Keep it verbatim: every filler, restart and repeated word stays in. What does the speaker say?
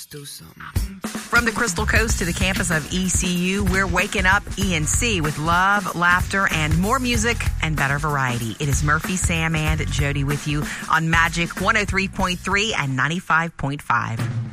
Let's do something. From the Crystal Coast to the campus of E C U, we're waking up E and C with love, laughter, and more music and better variety. It is Murphy, Sam, and Jody with you on Magic one oh three point three and ninety-five point five.